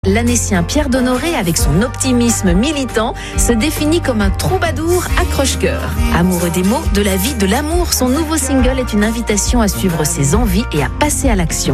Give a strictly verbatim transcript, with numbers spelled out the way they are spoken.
L'Annécien Pierre Donnoré, avec son optimisme militant, se définit comme un troubadour accroche-cœur. Amoureux des mots, de la vie, de l'amour, son nouveau single est une invitation à suivre ses envies et à passer à l'action.